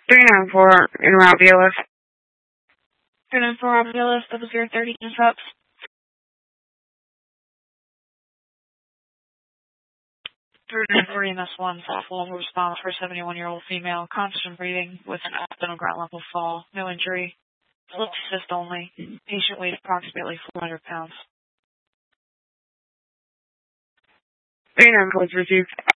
394 in route BLS. 394 route BLS, 0030 interrupts. 394 EMS1, full response for a 71-year-old female, conscious and breathing with an accidental ground level fall, no injury, slip assist only. Patient weight approximately 400 pounds. 394 is received.